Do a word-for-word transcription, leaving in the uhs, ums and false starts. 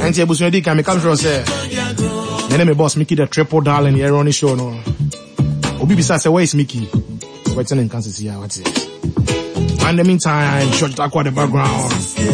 And you busu can come from say. Then my boss Mickey the triple darling here on the show no. Obi bisa say where is Mickey? Waiting in Kansas here, what's it? And in the meantime, short talk about the background.